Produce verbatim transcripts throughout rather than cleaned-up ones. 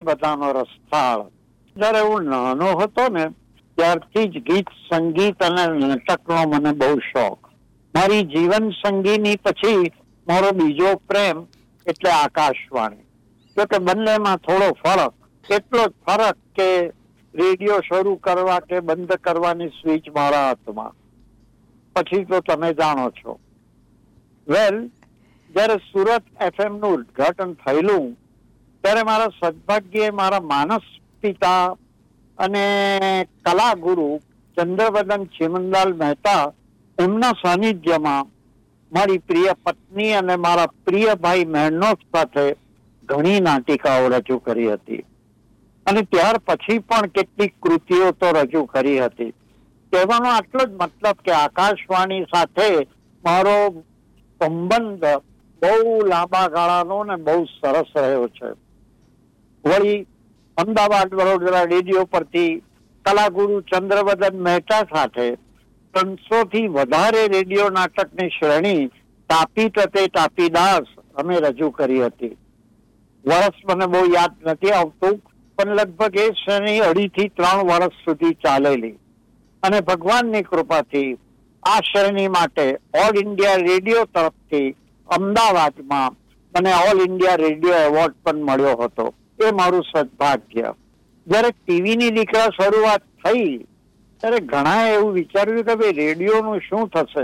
બધાનો રસ્તાળ. જયારે હું નાનો હતો ને ત્યારથી જ ગીત સંગીત અને નાટકનો મને બહુ શોખ. મારી જીવન સંગીની પછી મારો બીજો પ્રેમ એટલે આકાશવાણી. જો કે બંનેમાં થોડો ફરક, એટલો જ ફરક કે રેડિયો શરૂ કરવા કે બંધ કરવાની સ્વિચ મારા હાથમાં. પછી તો તમે જાણો છો. વેલ, જયારે સુરત એફએમ નું ઉદઘાટન થયેલું ત્યારે મારા સદભાગ્યે મારા માનસ પિતા અને કલાગુરુ ચંદ્રવદન ચીમનલાલ મહેતા એમના સાનિધ્યમાં મારી પ્રિય પત્ની અને મારા પ્રિય ભાઈ મહેનોત સાથે ઘણી નાટિકાઓ રજૂ કરી હતી અને ત્યાર પછી પણ કેટલીક કૃતિઓ તો રજૂ કરી હતી. કહેવાનો આટલો જ મતલબ કે આકાશવાણી સાથે મારો સંબંધ બહુ લાંબા ગાળાનો ને બહુ સરસ રહ્યો છે. વળી અમદાવાદ વડોદરા રેડિયો પરથી કલાગુરુ ચંદ્રવદન મહેતા સાથે ત્રણસો થી વધારે રેડિયો નાટકની શ્રેણી તાપી તતે તાપી દાસ અમે રજૂ કરી હતી. વર્ષ મને બહુ યાદ નથી આવતું, પણ લગભગ એ શ્રેણી અઢી થી ત્રણ વર્ષ સુધી ચાલેલી અને ભગવાનની કૃપાથી આ શ્રેણી માટે ઓલ ઇન્ડિયા રેડિયો તરફથી અમદાવાદમાં મને ઓલ ઇન્ડિયા રેડિયો એવોર્ડ પણ મળ્યો હતો. એ મારું સદભાગ્ય. જયારે ટીવીની દીકરા શરૂઆત થઈ ત્યારે ઘણા એવું વિચાર્યું કે ભાઈ રેડિયોનું શું થશે,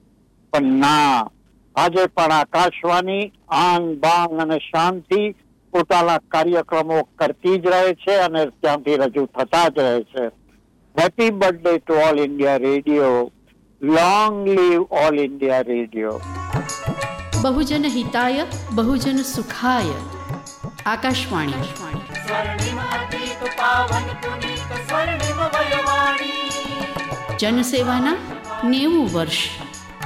પણ ના, આજે પણ આકાશવાણી આન બાન અને શાંતિ પોતાના કાર્યક્રમો કરતી જ રહે છે અને ત્યાંથી રજૂ થતા જ રહે છે. Happy birthday to all India radio. Long leave all India radio. Bahujan Hitay Bahujan Sukhay. Akashvani. જનસેવાના નેવું વર્ષ.